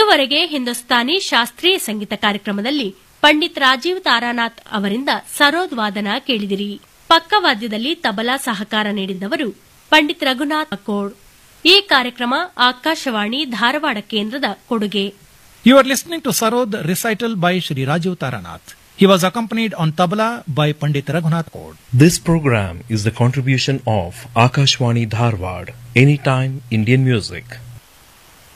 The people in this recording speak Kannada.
ಇದುವರೆಗೆ ಹಿಂದೂಸ್ತಾನಿ ಶಾಸ್ತ್ರೀಯ ಸಂಗೀತ ಕಾರ್ಯಕ್ರಮದಲ್ಲಿ ಪಂಡಿತ್ ರಾಜೀವ್ ತಾರಾನಾಥ್ ಅವರಿಂದ ಸರೋದ್ ವಾದನ ಕೇಳಿದಿರಿ. ಪಕ್ಕವಾದ್ಯದಲ್ಲಿ ತಬಲಾ ಸಹಕಾರ ನೀಡಿದ್ದವರು ಪಂಡಿತ್ ರಘುನಾಥ್ ಅಕೋಡ್. ಈ ಕಾರ್ಯಕ್ರಮ ಆಕಾಶವಾಣಿ ಧಾರವಾಡ ಕೇಂದ್ರದ ಕೊಡುಗೆ. You are listening to Sarod recital by Shri Rajiv Taranath. He was accompanied on tabla by Pandit Raghunath Kod. This program is the contribution of Akashwani Dharwad, Anytime Indian Music.